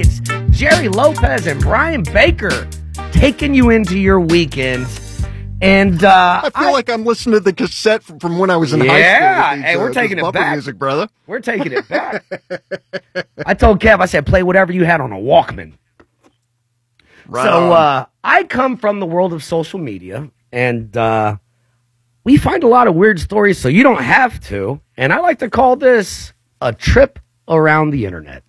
It's Jerry Lopez and Brian Baker taking you into your weekends. And I feel like I'm listening to the cassette from when I was in high school. Yeah, hey, we're taking it back. Music, brother. We're taking it back. I told Kev, I said, play whatever you had on a Walkman. Right so on. I come from the world of social media, and we find a lot of weird stories, so you don't have to. And I like to call this a trip around the internet.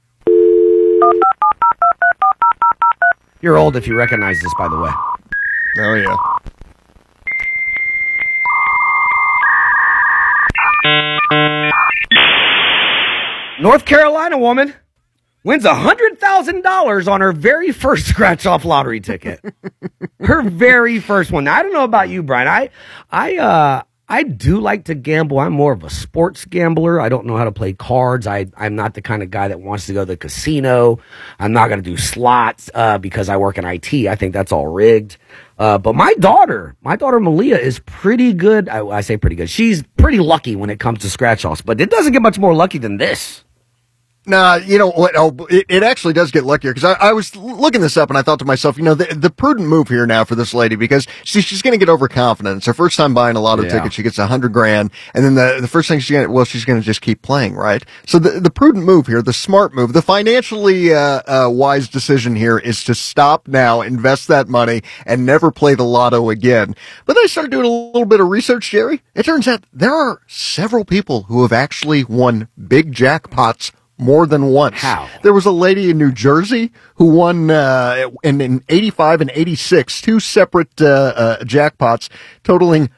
You're old if you recognize this, by the way. Oh, yeah. North Carolina woman wins $100,000 on her very first scratch-off lottery ticket. Her very first one. Now, I don't know about you, Brian. I do like to gamble. I'm more of a sports gambler. I don't know how to play cards. I'm not the kind of guy that wants to go to the casino. I'm not going to do slots because I work in IT. I think that's all rigged. But my daughter Malia is pretty good. I say pretty good. She's pretty lucky when it comes to scratch-offs, but it doesn't get much more lucky than this. Nah, you know what? Oh, it actually does get luckier because I was looking this up and I thought to myself, the prudent move here now for this lady because she's going to get overconfident. It's her first time buying a lotto ticket. She gets $100,000, and then the first thing she's going to just keep playing, right? So the prudent move here, the smart move, the financially wise decision here is to stop now, invest that money, and never play the lotto again. But then I started doing a little bit of research, Jerry. It turns out there are several people who have actually won big jackpots more than once. How? There was a lady in New Jersey who won in 85 and 86, two separate jackpots totaling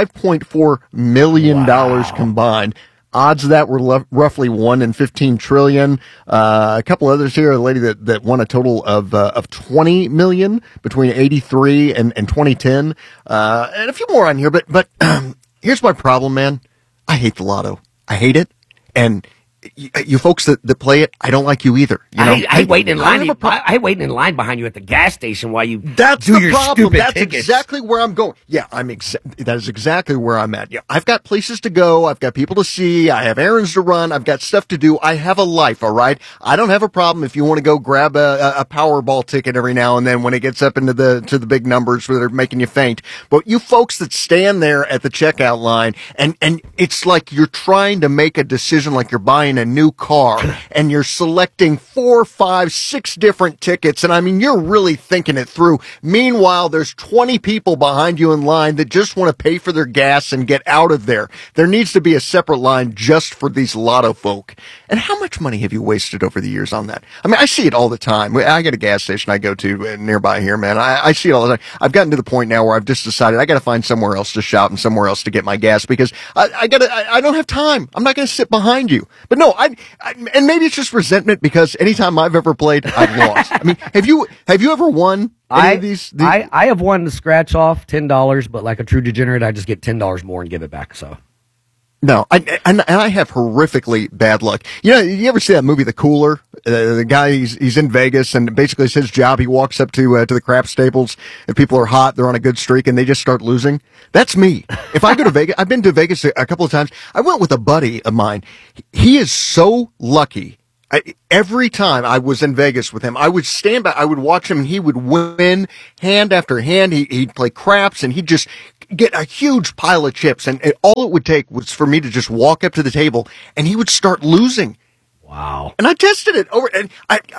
$5.4 million combined. Odds of that were roughly 1 in 15 trillion. A couple others here, a lady that won a total of 20 million between 83 and 2010. And a few more on here, but here's my problem, man. I hate the lotto. I hate it. And you folks that play it, I don't like you either. I hate waiting in line. I hate waiting in line behind you at the gas station while you That's do the your problem. stupid That's tickets. exactly where I'm going. Yeah, that is exactly where I'm at. Yeah, I've got places to go. I've got people to see. I have errands to run. I've got stuff to do. I have a life, all right? I don't have a problem if you want to go grab a Powerball ticket every now and then when it gets up into the big numbers where they're making you faint. But you folks that stand there at the checkout line and it's like you're trying to make a decision like you're buying a new car and you're selecting 4, 5, 6 different tickets. And I mean, you're really thinking it through. Meanwhile, there's 20 people behind you in line that just want to pay for their gas and get out of there. There needs to be a separate line just for these lotto folk. And how much money have you wasted over the years on that? I mean, I see it all the time. I got a gas station I go to nearby here, man. I see it all the time. I've gotten to the point now where I've just decided I got to find somewhere else to shop and somewhere else to get my gas because I don't have time. I'm not going to sit behind you. But no, and maybe it's just resentment because anytime I've ever played, I've lost. I mean, have you ever won any of these? I have won the scratch off $10, but like a true degenerate, I just get $10 more and give it back. So no, and I have horrifically bad luck. You ever see that movie, The Cooler? The guy, he's in Vegas, and basically it's his job. He walks up to the crap stables, and people are hot, they're on a good streak, and they just start losing. That's me. If I go to Vegas, I've been to Vegas a couple of times. I went with a buddy of mine. He is so lucky. Every time I was in Vegas with him, I would stand back, I would watch him, and he would win hand after hand. He'd play craps, and he'd just get a huge pile of chips. And all it would take was for me to just walk up to the table, and he would start losing. Wow. And I tested it over, and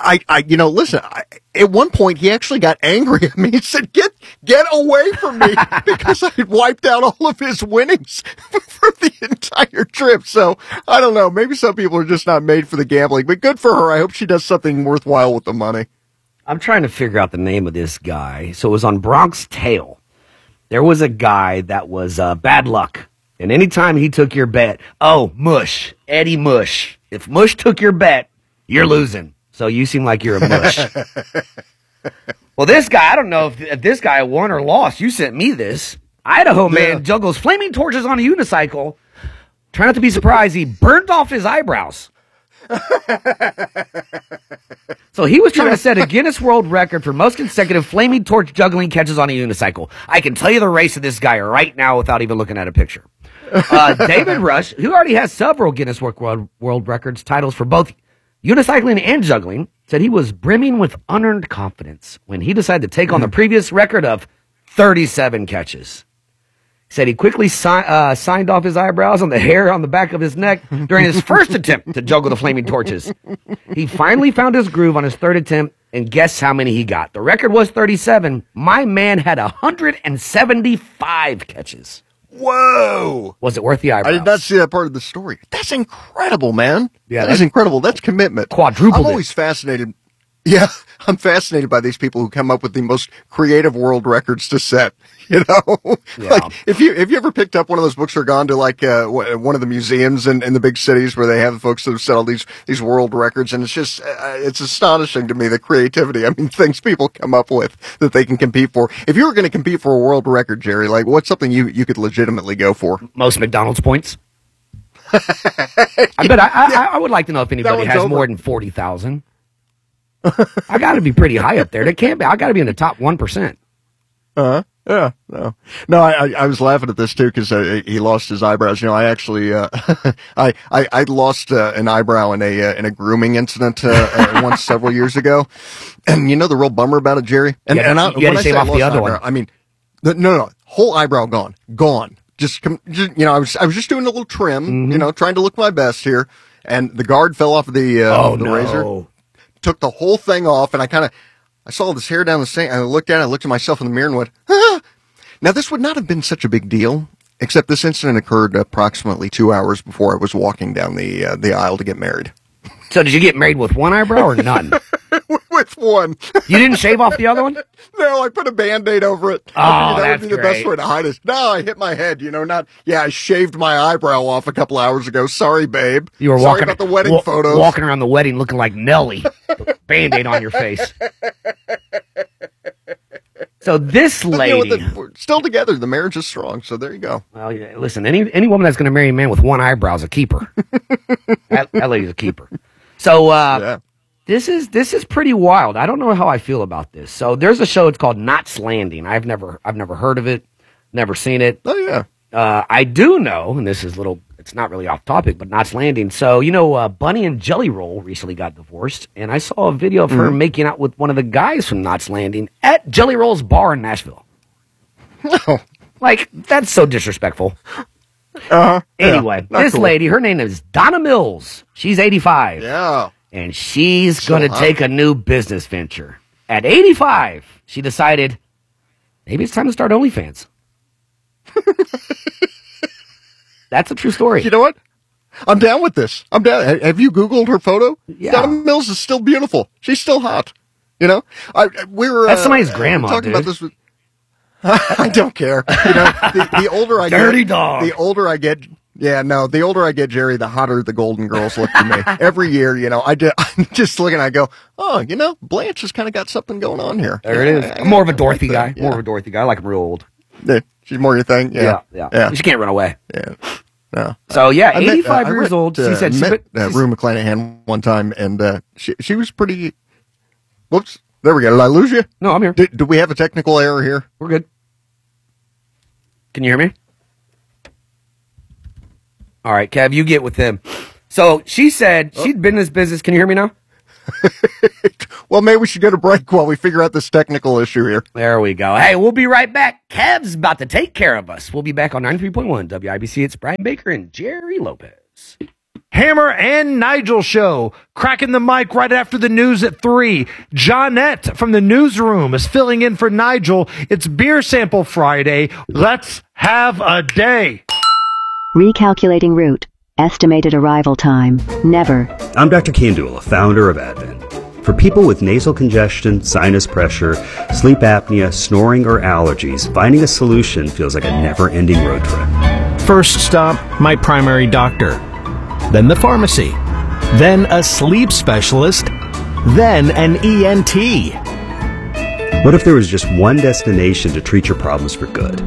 listen, at one point he actually got angry at me. He said, get away from me because I had wiped out all of his winnings for the entire trip. So I don't know. Maybe some people are just not made for the gambling, but good for her. I hope she does something worthwhile with the money. I'm trying to figure out the name of this guy. So it was on Bronx Tale. There was a guy that was bad luck. And anytime he took your bet, Mush, Eddie Mush. If Mush took your bet, you're losing. So you seem like you're a mush. Well, this guy, I don't know if this guy won or lost. You sent me this. Idaho man juggles flaming torches on a unicycle. Try not to be surprised. He burned off his eyebrows. So he was trying to set a Guinness World Record for most consecutive flaming torch juggling catches on a unicycle. I can tell you the race of this guy right now without even looking at a picture. David Rush, who already has several Guinness World Records titles for both unicycling and juggling, said he was brimming with unearned confidence when he decided to take on the previous record of 37 catches. He said he quickly signed off his eyebrows on the hair on the back of his neck during his first attempt to juggle the flaming torches. He finally found his groove on his third attempt, and guess how many he got? The record was 37. My man had 175 catches. Whoa! Was it worth the eyebrows? I did not see that part of the story. That's incredible, man. Yeah, that's incredible. That's commitment. Quadrupled. I'm always fascinated. Yeah, I'm fascinated by these people who come up with the most creative world records to set. You know, Yeah. like if you ever picked up one of those books or gone to like one of the museums in the big cities where they have folks that have set all these world records, and it's just it's astonishing to me, the creativity. I mean, things people come up with that they can compete for. If you were going to compete for a world record, Jerry, like what's something you could legitimately go for? Most McDonald's points. I bet I would like to know if anybody has more than 40,000. I got to be pretty high up there. They can't be. I got to be in the top 1%. Yeah, no. I was laughing at this too because he lost his eyebrows. You know, I actually I lost an eyebrow in a grooming incident once several years ago, and you know the real bummer about it, Jerry. And you had to shave off the other one. I mean, no, whole eyebrow gone. Just you know, I was just doing a little trim, you know, trying to look my best here, and the guard fell off the razor. Took the whole thing off, and I saw this hair down the sink. I looked at myself in the mirror and went, ah! Now this would not have been such a big deal, except this incident occurred approximately 2 hours before I was walking down the aisle to get married. So did you get married with one eyebrow or none? With one. You didn't shave off the other one? No, I put a Band-Aid over it. Oh, that would be the best way to hide it. No, I hit my head, you know, I shaved my eyebrow off a couple hours ago. Sorry, babe. You were Sorry about the wedding photos. Walking around the wedding looking like Nelly. Band-Aid on your face. So this lady... You know, we're still together. The marriage is strong, so there you go. Well, yeah, listen, any woman that's going to marry a man with one eyebrow is a keeper. that lady's a keeper. So, yeah. This is pretty wild. I don't know how I feel about this. So there's a show. It's called Knots Landing. I've never heard of it. Never seen it. Oh yeah. I do know, and this is it's not really off topic, but Knots Landing. So you know, Bunny and Jelly Roll recently got divorced, and I saw a video of her making out with one of the guys from Knots Landing at Jelly Roll's bar in Nashville. No. Like that's so disrespectful. Anyway, yeah, this lady, her name is Donna Mills. She's 85. Yeah. And she's going to take a new business venture. At 85, she decided maybe it's time to start OnlyFans. That's a true story. You know what? I'm down with this. I'm down. Have you Googled her photo? Yeah. Donna Mills is still beautiful. She's still hot. You know? We were That's somebody's grandma, talking dude. about this with... I don't care. You know, the older I get... Dirty dog. The older I get... Yeah, no, the older I get, Jerry, the hotter the Golden Girls look to me. Every year, you know, I'm just looking, I go, oh, you know, Blanche has kind of got something going on here. There it is. I'm more of a Dorothy guy. Yeah. More of a Dorothy guy. I like him real old. Yeah, she's more your thing? Yeah. She can't run away. Yeah. No. So, yeah, 85 years old. She said she met Rue McClanahan one time, and she was pretty... Whoops. There we go. Did I lose you? No, I'm here. Do we have a technical error here? We're good. Can you hear me? All right, Kev, you get with them. So she said she'd been in this business. Can you hear me now? Well, maybe we should go to break while we figure out this technical issue here. There we go. Hey, we'll be right back. Kev's about to take care of us. We'll be back on 93.1 WIBC. It's Brian Baker and Jerry Lopez. Hammer and Nigel show, cracking the mic right after the news at 3. Johnette from the newsroom is filling in for Nigel. It's Beer Sample Friday. Let's have a day. Recalculating route. Estimated arrival time. Never. I'm Dr. Kandula, founder of Advent. For people with nasal congestion, sinus pressure, sleep apnea, snoring, or allergies, finding a solution feels like a never-ending road trip. First stop, my primary doctor. Then the pharmacy. Then a sleep specialist. Then an ENT. What if there was just one destination to treat your problems for good?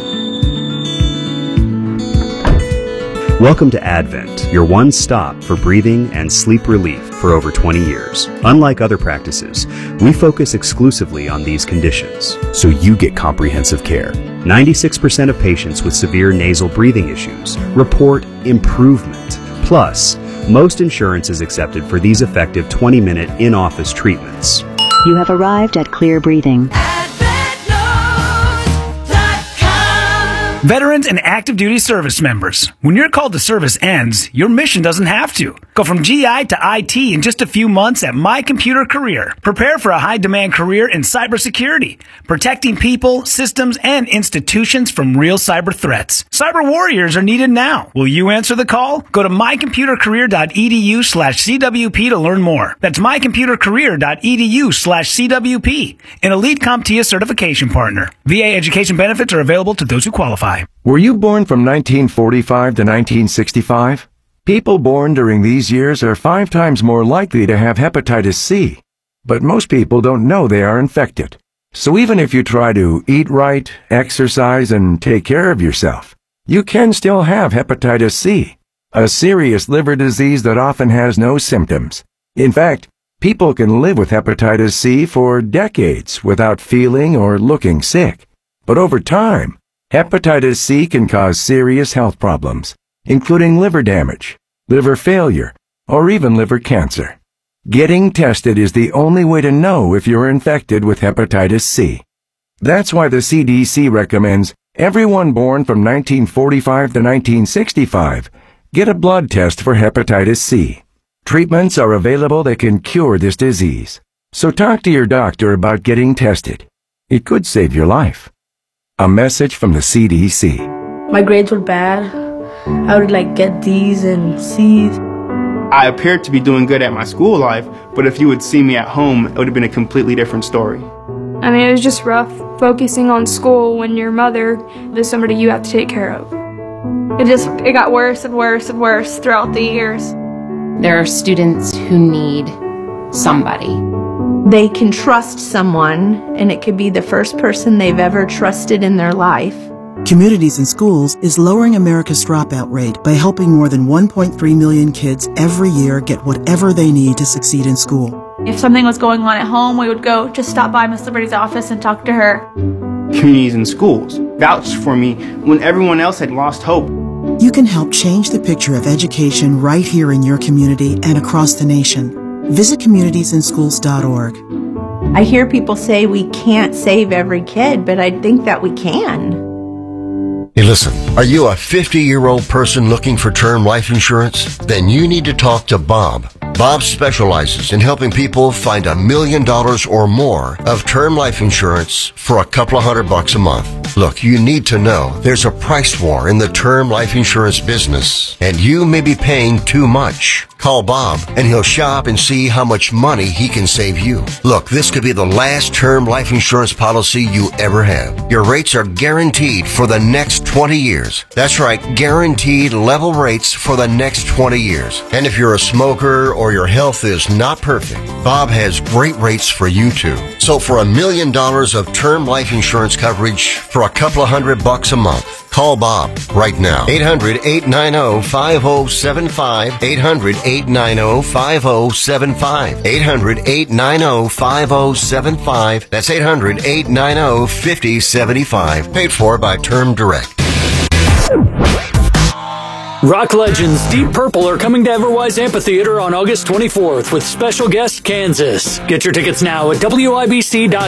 Welcome to Advent, your one stop for breathing and sleep relief for over 20 years. Unlike other practices, we focus exclusively on these conditions, so you get comprehensive care. 96% of patients with severe nasal breathing issues report improvement. Plus, Most insurance is accepted for these effective 20-minute in-office treatments. You have arrived at Clear Breathing. Veterans and active duty service members, when your call to service ends, your mission doesn't have to. Go from GI to IT in just a few months at My Computer Career. Prepare for a high-demand career in cybersecurity, protecting people, systems, and institutions from real cyber threats. Cyber warriors are needed now. Will you answer the call? Go to mycomputercareer.edu/CWP to learn more. That's mycomputercareer.edu/CWP, an Elite CompTIA certification partner. VA education benefits are available to those who qualify. Were you born from 1945 to 1965? People born during these years are 5 times more likely to have hepatitis C, but most people don't know they are infected. So even if you try to eat right, exercise, and take care of yourself, you can still have hepatitis C, a serious liver disease that often has no symptoms. In fact, people can live with hepatitis C for decades without feeling or looking sick. But over time, hepatitis C can cause serious health problems, including liver damage, liver failure, or even liver cancer. Getting tested is the only way to know if you're infected with hepatitis C. That's why the CDC recommends everyone born from 1945 to 1965 get a blood test for hepatitis C. Treatments are available that can cure this disease. So talk to your doctor about getting tested. It could save your life. A message from the CDC. My grades were bad. I would get D's and C's. I appeared to be doing good at my school life, but if you would see me at home, it would have been a completely different story. I mean, it was just rough focusing on school when your mother is somebody you have to take care of. It got worse and worse and worse throughout the years. There are students who need somebody. They can trust someone, and it could be the first person they've ever trusted in their life. Communities in Schools is lowering America's dropout rate by helping more than 1.3 million kids every year get whatever they need to succeed in school. If something was going on at home, we would go just stop by Miss Liberty's office and talk to her. Communities in Schools vouched for me when everyone else had lost hope. You can help change the picture of education right here in your community and across the nation. Visit communitiesinschools.org. I hear people say we can't save every kid, but I think that we can. Hey, listen, are you a 50-year-old person looking for term life insurance? Then you need to talk to Bob. Bob specializes in helping people find $1 million or more of term life insurance for a couple of $100 a month. Look, you need to know there's a price war in the term life insurance business, and you may be paying too much. Call Bob, and he'll shop and see how much money he can save you. Look, this could be the last term life insurance policy you ever have. Your rates are guaranteed for the next 20 years. That's right, guaranteed level rates for the next 20 years. And if you're a smoker or your health is not perfect, Bob has great rates for you too. So for $1 million of term life insurance coverage for a couple of $100 a month, call Bob right now. 800-890-5075. 800-890-5075. 800-890-5075. That's 800-890-5075. Paid for by Term Direct. Rock legends Deep Purple are coming to Everwise Amphitheater on August 24th with special guest Kansas. Get your tickets now at WIBC.com.